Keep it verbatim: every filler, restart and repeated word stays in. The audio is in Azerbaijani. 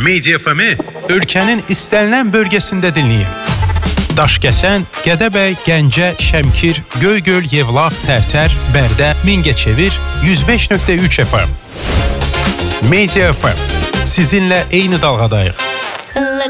Media F M-i ölkənin istənilən bölgəsində dinləyin. Daşkəsən, Gədəbəy, Gəncə, Şəmkir, Göygöl, Yevlax, Tərtər, Bərdə, Mingəçevir yüz beş nöqtə üç F M. Media F M. Sizinlə eyni dalğadayıq.